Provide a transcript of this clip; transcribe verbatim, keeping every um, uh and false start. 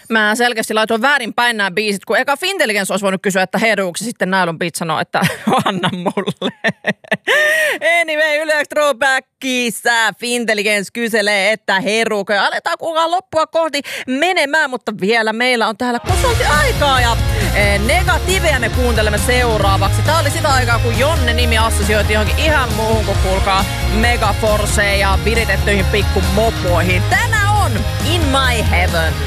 Mä selkeästi laitoin väärinpäin nämä biisit, kun eka Fintelligence olisi voinut kysyä, että heruuksi sitten Nylon Beat sanoo, että anna mulle. Anyway, Yle Throwbackissa Fintelligence kyselee, että heruuko. Aletaan kukaan loppua kohti menemään, mutta vielä meillä on täällä kosolti aikaa ja e, negatiiveja me kuuntelemme seuraavaksi. Tää oli sitä aikaa, kun Jonne-nimi assosioiti johonkin ihan muuhun, kun kuulkaa Megaforceen ja viritettyihin pikkumopoihin. Tänään on In My Heaven.